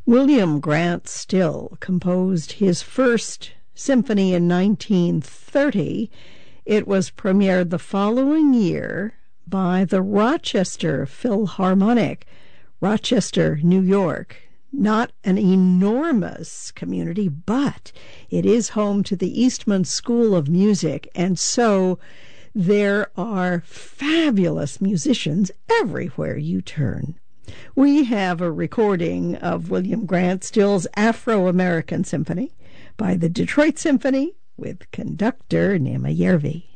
William Grant Still composed his first symphony in 1930. It was premiered the following year by the Rochester Philharmonic, Rochester, New York. Not an enormous community, but it is home to the Eastman School of Music, and so there are fabulous musicians everywhere you turn. We have a recording of William Grant Still's Afro-American Symphony by the Detroit Symphony with conductor Nema Järvi.